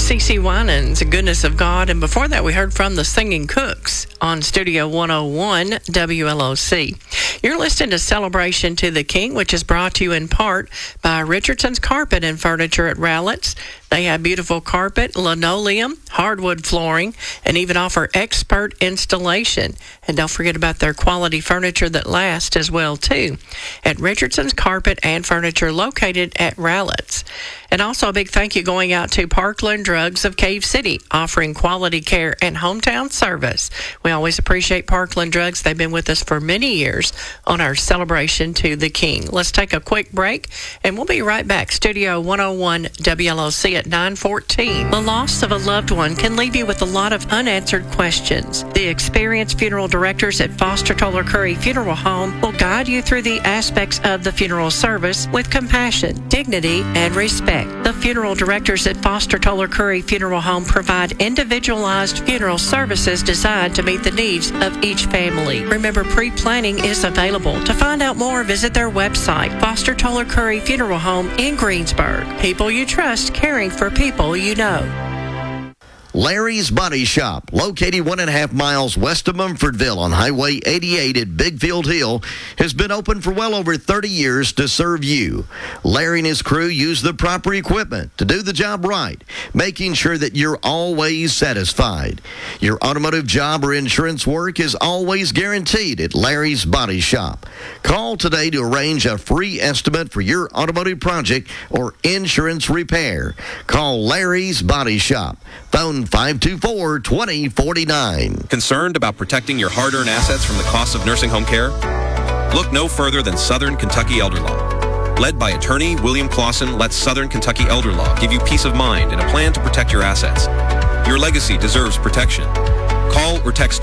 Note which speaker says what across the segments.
Speaker 1: CeCe Winans, Goodness of God. And before that, we heard from the Singing Cooks on Studio 101 WLOC. You're listening to Celebration to the King, which is brought to you in part by Richardson's Carpet and Furniture at Rowlett's. They have beautiful carpet, linoleum, hardwood flooring, and even offer expert installation. And don't forget about their quality furniture that lasts as well, too, at Richardson's Carpet and Furniture located at Rowlett's. And also a big thank you going out to Parkland Drugs of Cave City, offering quality care and hometown service. We always appreciate Parkland Drugs. They've been with us for many years on our Celebration to the King. Let's take a quick break, and we'll be right back. Studio 101 WLOC at 9:14. The loss of a loved one can leave you with a lot of unanswered questions. The experienced funeral directors at Foster Toller Curry Funeral Home will guide you through the aspects of the funeral service with compassion, dignity, and respect. The funeral directors at Foster Toller Curry Funeral Home provide individualized funeral services designed to meet the needs of each family. Remember, pre-planning is available. To find out more, visit their website, Foster Toller Curry Funeral Home in Greensburg. People you trust, caring for people you know.
Speaker 2: Larry's Body Shop, located 1.5 miles west of Mumfordville on Highway 88 at Bigfield Hill, has been open for well over 30 years to serve you. Larry and his crew use the proper equipment to do the job right, making sure that you're always satisfied. Your automotive job or insurance work is always guaranteed at Larry's Body Shop. Call today to arrange a free estimate for your automotive project or insurance repair. Call Larry's Body Shop. Phone 524-2049.
Speaker 3: Concerned about protecting your hard-earned assets from the costs of nursing home care? Look no further than Southern Kentucky Elder Law. Led by attorney William Clausen, let Southern Kentucky Elder Law give you peace of mind and a plan to protect your assets. Your legacy deserves protection. Call or text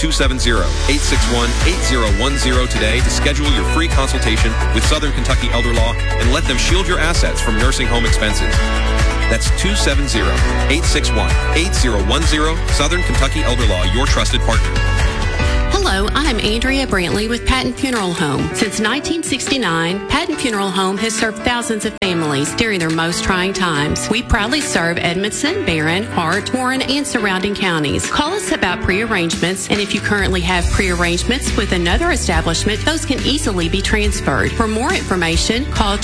Speaker 3: 270-861-8010 today to schedule your free consultation with Southern Kentucky Elder Law and let them shield your assets from nursing home expenses. That's 270-861-8010, Southern Kentucky Elder Law, your trusted partner.
Speaker 4: Hello, I'm Andrea Brantley with Patton Funeral Home. Since 1969, Patton Funeral Home has served thousands of families during their most trying times. We proudly serve Edmondson, Barron, Hart, Warren, and surrounding counties. Call us about pre-arrangements, and if you currently have pre-arrangements with another establishment, those can easily be transferred. For more information, call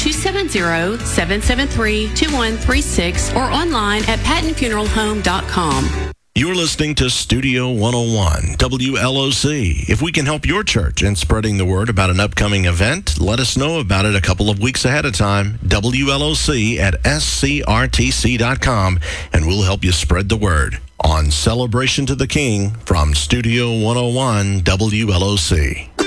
Speaker 4: 270-773-2136 or online at pattonfuneralhome.com.
Speaker 5: You're listening to Studio 101, WLOC. If we can help your church in spreading the word about an upcoming event, let us know about it a couple of weeks ahead of time. WLOC at scrtc.com, and we'll help you spread the word on Celebration to the King from Studio 101, WLOC.